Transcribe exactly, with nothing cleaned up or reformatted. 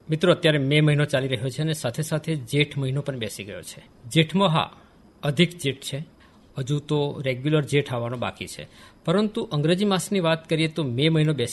મિત્રો, અત્યારે મે મહિનો ચાલી રહ્યો છે અને સાથે સાથે જેઠ મહિનો પણ બેસી ગયો છે. જેઠમાં હા અધિક જેઠ છે, હજુ તો રેગ્યુલર જેઠ આવવાનો બાકી છે, પરંતુ અંગ્રેજી માસની વાત કરીએ તો મે મહિનો બેસી